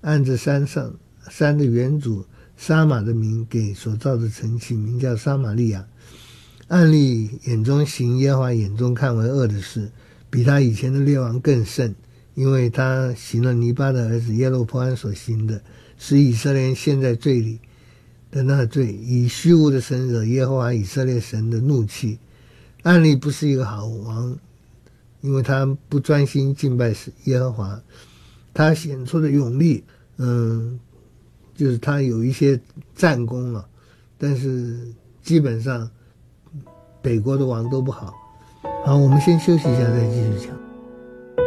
按着山的原主沙玛的名给所造的城起名叫撒玛利亚。暗利眼中行耶和华眼中看为恶的事，比他以前的列王更甚，因为他行了尼巴的儿子耶罗波安所行的，使以色列人陷在罪里的那罪，以虚无的神惹耶和华以色列神的怒气。暗利不是一个好王，因为他不专心敬拜耶和华。他显出的勇力，就是他有一些战功了，但是基本上北国的王都不好。好，我们先休息一下再继续讲。